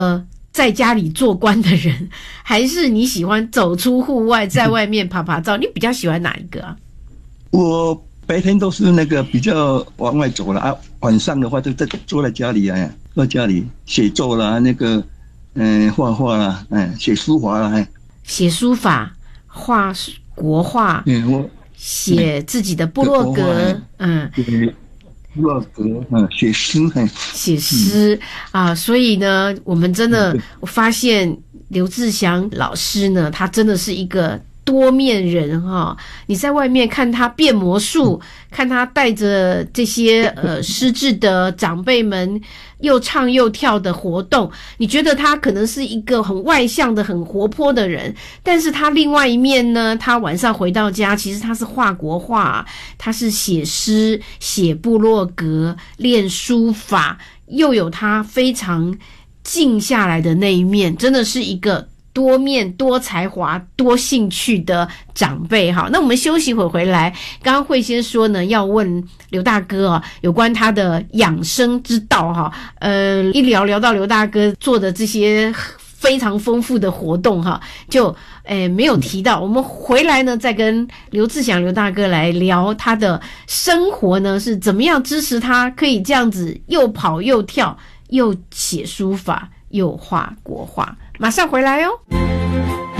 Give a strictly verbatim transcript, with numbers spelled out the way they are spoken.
呃在家里做官的人，还是你喜欢走出户外，在外面爬爬照？你比较喜欢哪一个啊？ 我白天都是那个比较往外走了啊，晚上的话就在坐在家里啊，坐在家里写作啦，那个嗯画画啦，嗯写书法啦，哎， 写书法、画国画， 嗯我写自己的部落格，嗯。 部落格，嗯，写诗，嘿， 写诗、嗯、啊，所以呢，我们真的我发现刘志祥老师呢，他真的是一个多面人哈。你在外面看他变魔术，嗯、看他带着这些呃失智的长辈们又唱又跳的活动，你觉得他可能是一个很外向的、很活泼的人，但是他另外一面呢，他晚上回到家，其实他是画国画，他是写诗、写部落格、练书法，又有他非常静下来的那一面，真的是一个多面多才华多兴趣的长辈哈。那我们休息会回来，刚刚慧先说呢，要问刘大哥啊，有关他的养生之道哈。呃，一聊聊到刘大哥做的这些非常丰富的活动哈，就诶没有提到。我们回来呢，再跟刘志祥刘大哥来聊他的生活呢是怎么样支持他可以这样子又跑又跳，又写书法，又画国画。马上回来哦。